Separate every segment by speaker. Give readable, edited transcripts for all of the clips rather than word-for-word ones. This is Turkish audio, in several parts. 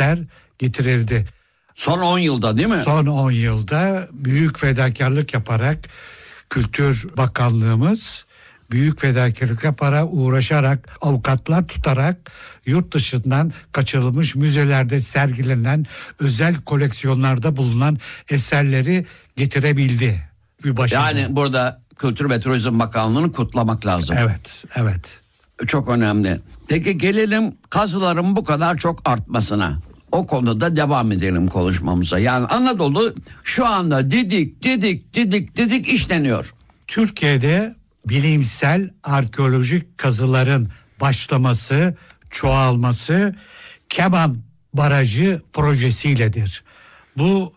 Speaker 1: müzeler getirildi.
Speaker 2: Son 10 yılda değil mi?
Speaker 1: Son 10 yılda büyük fedakarlık yaparak Kültür Bakanlığımız büyük fedakarlık yaparak, uğraşarak, avukatlar tutarak yurt dışından kaçırılmış müzelerde sergilenen, özel koleksiyonlarda bulunan eserleri getirebildi. Bir başarı.
Speaker 2: Yani burada Kültür ve Turizm Bakanlığı'nı kutlamak lazım.
Speaker 1: Evet.
Speaker 2: Çok önemli. Peki gelelim kazıların bu kadar çok artmasına. O konuda devam edelim konuşmamıza. Yani Anadolu şu anda didik işleniyor.
Speaker 1: Türkiye'de bilimsel arkeolojik kazıların başlaması, çoğalması Keban Barajı projesiyledir. Bu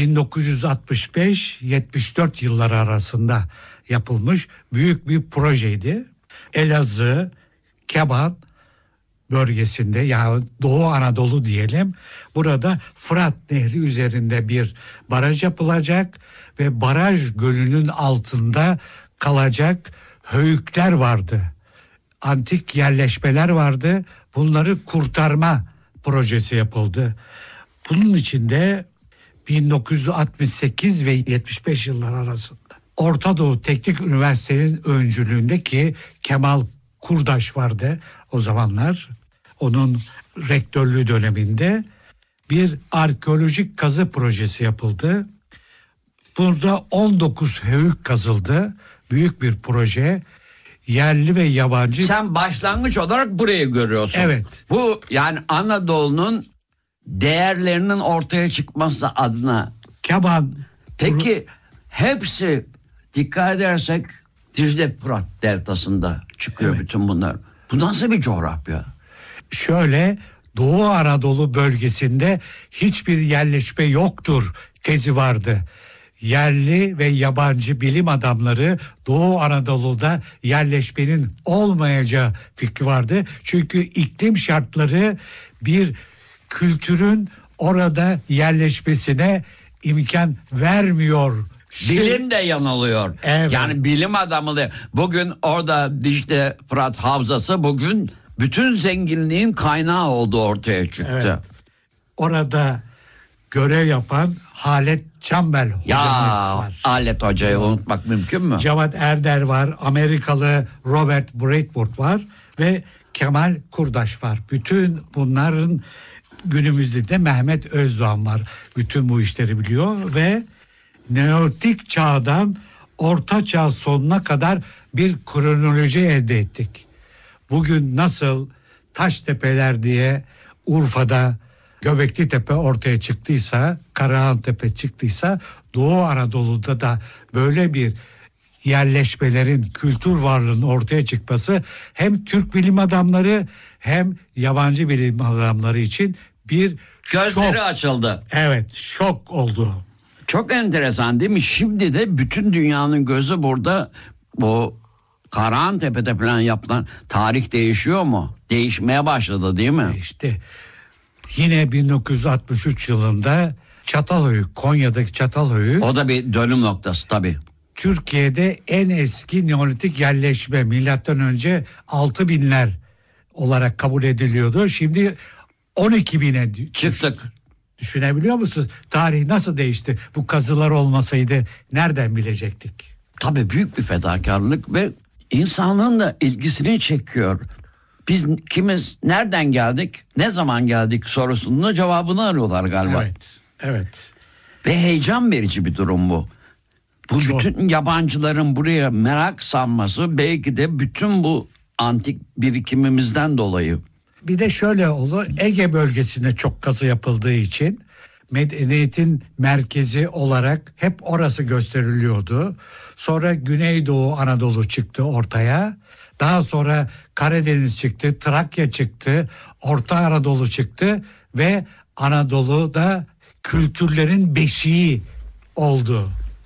Speaker 1: 1965-74 yılları arasında yapılmış büyük bir projeydi. Elazığ, Keban bölgesinde, yani Doğu Anadolu diyelim, burada Fırat Nehri üzerinde bir baraj yapılacak ve baraj gölünün altında kalacak höyükler vardı. Antik yerleşmeler vardı. Bunları kurtarma projesi yapıldı. Bunun içinde 1968 ve 75 yıllar arasında Orta Doğu Teknik Üniversitesi'nin öncülüğündeki Kemal Kurdaş vardı o zamanlar. Onun rektörlüğü döneminde bir arkeolojik kazı projesi yapıldı. Burada 19 höyük kazıldı. Büyük bir proje. Yerli ve yabancı.
Speaker 2: Sen başlangıç olarak burayı görüyorsun.
Speaker 1: Evet.
Speaker 2: Bu yani Anadolu'nun değerlerinin ortaya çıkması adına.
Speaker 1: Keban.
Speaker 2: Peki hepsi dikkat edersek Dicle Fırat deltasında çıkıyor, evet. Bütün bunlar. Bu nasıl bir coğrafya?
Speaker 1: Şöyle, Doğu Anadolu bölgesinde hiçbir yerleşme yoktur tezi vardı. Yerli ve yabancı bilim adamları Doğu Anadolu'da yerleşmenin olmayacağı fikri vardı. Çünkü iklim şartları bir kültürün orada yerleşmesine imkan vermiyor.
Speaker 2: Bilim de yanılıyor.
Speaker 1: Evet.
Speaker 2: Yani bilim adamı da bugün orada Dicle Fırat Havzası bugün bütün zenginliğin kaynağı oldu, ortaya çıktı.
Speaker 1: Evet. Orada görev yapan Halet Çambel hocamız var.
Speaker 2: Halet Hoca'yı unutmak mümkün mü?
Speaker 1: Cevat Erder var, Amerikalı Robert Bradford var ve Kemal Kurdaş var. Bütün bunların günümüzde de Mehmet Özdoğan var. Bütün bu işleri biliyor ve Neolitik çağdan Orta Çağ sonuna kadar bir kronoloji elde ettik. Bugün nasıl Taştepeler diye Urfa'da Göbekli Tepe ortaya çıktıysa, Karahan Tepe çıktıysa, Doğu Anadolu'da da böyle bir yerleşmelerin, kültür varlığının ortaya çıkması hem Türk bilim adamları hem yabancı bilim adamları için bir
Speaker 2: gözleri
Speaker 1: şok.
Speaker 2: Açıldı.
Speaker 1: Evet, şok oldu.
Speaker 2: Çok enteresan değil mi? Şimdi de bütün dünyanın gözü burada. Bu Karahan Tepe'de falan yapılan tarih değişiyor mu? Değişmeye başladı değil mi?
Speaker 1: İşte yine 1963 yılında Çatalhöyük, Konya'daki Çatalhöyük.
Speaker 2: O da bir dönüm noktası tabii.
Speaker 1: Türkiye'de en eski Neolitik yerleşme, milattan önce 6000'ler olarak kabul ediliyordu. Şimdi 12.000'e
Speaker 2: çıktık.
Speaker 1: Düşünebiliyor musunuz? Tarih nasıl değişti? Bu kazılar olmasaydı nereden bilecektik?
Speaker 2: Tabii büyük bir fedakarlık ve insanlığın da ilgisini çekiyor. Biz kimiz, nereden geldik, ne zaman geldik sorusunun da cevabını arıyorlar galiba.
Speaker 1: Evet.
Speaker 2: Ve heyecan verici bir durum bu. Bu bütün yabancıların buraya merak salması belki de bütün bu antik birikimimizden dolayı.
Speaker 1: Bir de şöyle oldu, Ege bölgesinde çok kazı yapıldığı için medeniyetin merkezi olarak hep orası gösteriliyordu. Sonra Güneydoğu Anadolu çıktı ortaya. Daha sonra Karadeniz çıktı, Trakya çıktı, Orta Anadolu çıktı ve Anadolu'da kültürlerin beşiği oldu.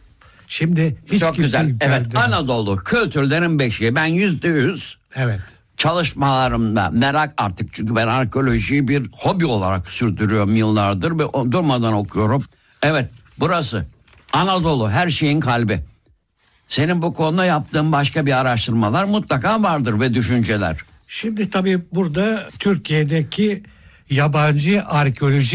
Speaker 1: Şimdi hiç
Speaker 2: çok güzel. Evet, Anadolu kültürlerin beşiği. Ben %100
Speaker 1: evet.
Speaker 2: Çalışmalarımda merak, artık çünkü ben arkeolojiyi bir hobi olarak sürdürüyorum yıllardır ve durmadan okuyorum. Evet, burası Anadolu, her şeyin kalbi. Senin bu konuda yaptığın başka bir araştırmalar mutlaka vardır ve düşünceler.
Speaker 1: Şimdi tabii burada Türkiye'deki yabancı arkeoloji